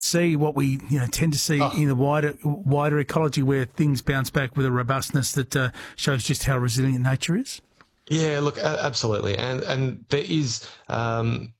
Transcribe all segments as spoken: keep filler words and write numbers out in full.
see what we you know tend to see Oh. in the wider wider ecology, where things bounce back with a robustness that uh, shows just how resilient nature is? Yeah, look, a- absolutely. And and there is um,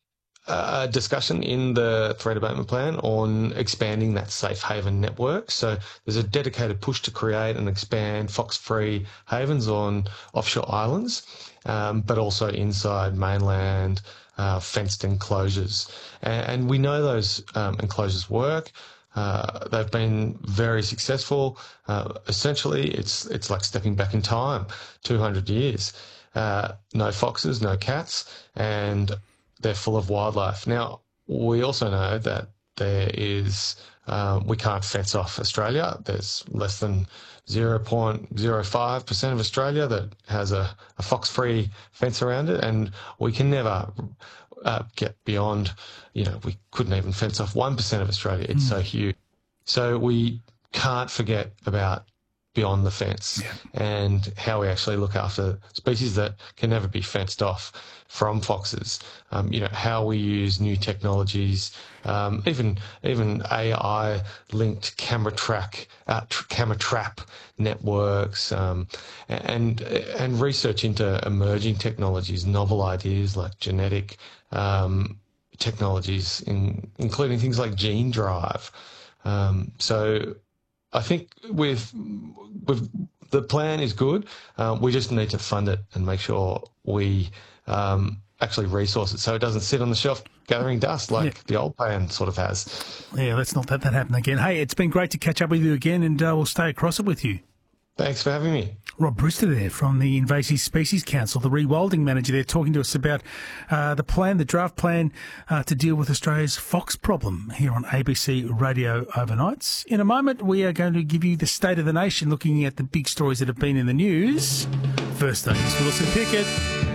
a discussion in the threat abatement plan on expanding that safe haven network. So there's a dedicated push to create and expand fox-free havens on offshore islands, um, but also inside mainland uh, fenced enclosures. And, and we know those um, enclosures work. Uh, they've been very successful. Uh, essentially, it's it's like stepping back in time, two hundred years. Uh, no foxes, no cats, and they're full of wildlife. Now, we also know that there is, um, we can't fence off Australia. There's less than zero point zero five percent of Australia that has a, a fox-free fence around it, and we can never uh, get beyond, you know, we couldn't even fence off one percent of Australia. It's so huge. So we can't forget about beyond the fence Yeah. and how we actually look after species that can never be fenced off from foxes. Um, you know, how we use new technologies, um, even even A I-linked camera track, uh, tr- camera trap networks, um, and and research into emerging technologies, novel ideas like genetic um, technologies, in, including things like gene drive. Um, so. I think with with the plan is good. Uh, we just need to fund it and make sure we um, actually resource it so it doesn't sit on the shelf gathering dust like Yeah. the old plan sort of has. Yeah, let's not let that happen again. Hey, it's been great to catch up with you again, and uh, we'll stay across it with you. Thanks for having me. Rob Brewster there from the Invasive Species Council, the rewilding manager there, talking to us about uh, the plan, the draft plan uh, to deal with Australia's fox problem here on A B C Radio Overnights. In a moment, we are going to give you the state of the nation, looking at the big stories that have been in the news. First, though, it's Wilson Pickett.